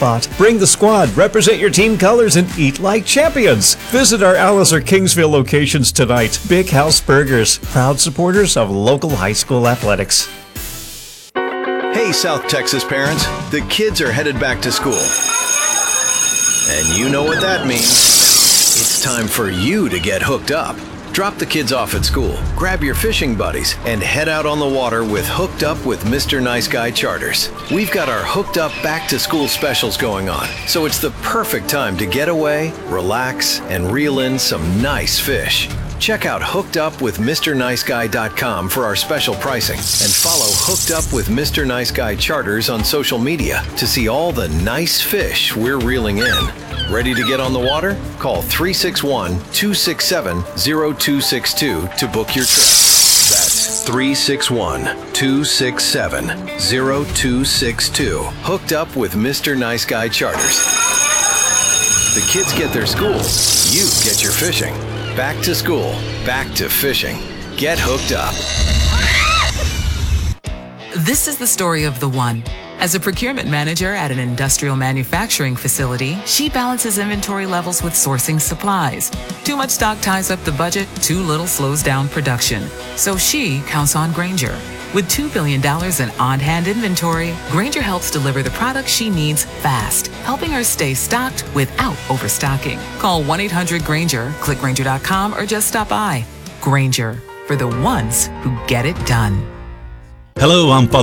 spot. Bring the squad, represent your team colors, and eat like champions. Visit our Alice or Kingsville locations tonight. Big House Burgers, proud supporters of local high school athletics. Hey, South Texas parents, the kids are headed back to school. And you know what that means. It's time for you to get hooked up. Drop the kids off at school, grab your fishing buddies, and head out on the water with Hooked Up with Mr. Nice Guy Charters. We've got our Hooked Up Back to School specials going on, so it's the perfect time to get away, relax, and reel in some nice fish. Check out hookedupwithmrniceguy.com for our special pricing and follow Hooked Up with Mr. Nice Guy Charters on social media to see all the nice fish we're reeling in. Ready to get on the water? Call 361-267-0262 to book your trip. That's 361-267-0262. Hooked Up with Mr. Nice Guy Charters. The kids get their school. You get your fishing. Back to school. Back to fishing. Get hooked up. This is the story of the one. As a procurement manager at an industrial manufacturing facility, she balances inventory levels with sourcing supplies. Too much stock ties up the budget, too little slows down production. So she counts on Grainger. With $2 billion in on-hand inventory, Grainger helps deliver the products she needs fast, helping her stay stocked without overstocking. Call 1-800-GRAINGER, click Grainger.com, or just stop by. Grainger, for the ones who get it done. Hello, I'm Father